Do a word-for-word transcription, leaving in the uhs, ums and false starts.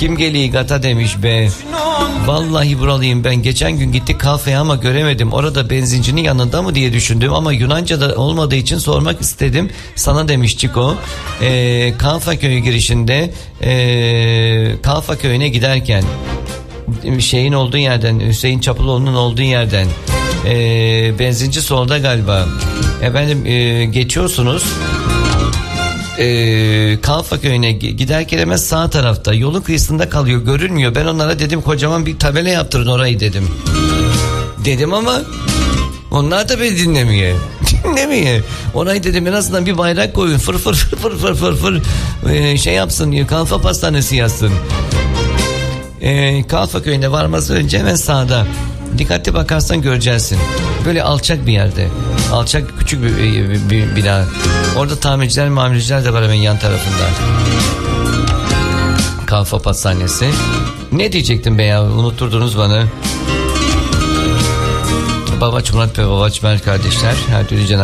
Kim geliyor gata demiş be. Vallahi buralıyım ben. Geçen gün gittik kafeye ama göremedim. Orada benzincinin yanında mı diye düşündüm ama Yunanca'da olmadığı için sormak istedim. Sana demiş Çiko. Ee, Kalfa köyü girişinde ee, Kalfa köyüne giderken şeyin olduğu yerden, Hüseyin Çapıloğlu'nun olduğu yerden ee, benzinci solda galiba. Efendim ee, geçiyorsunuz. Ee, Kalfa köyüne giderken hemen sağ tarafta yolun kıyısında kalıyor, görünmüyor. Ben onlara dedim kocaman bir tabela yaptırın orayı dedim. Dedim ama onlar da beni dinlemiyor. Dinlemiyor. Orayı dedim en azından bir bayrak koyun, fır fır fır fır fır fır fır ee, şey yapsın, Kalfa pastanesi yazsın. Ee, Kalfa köyüne varması önce hemen sağda. Dikkatli bakarsan göreceksin. Böyle alçak bir yerde. Alçak küçük bir, bir, bir bina. Orada tamirciler mamirciler de var hemen yan tarafında. Kalfa pastanesi. Ne diyecektim be ya, unutturdunuz bana. Babaç Murat ve Babaç Mer kardeşler. Her türlü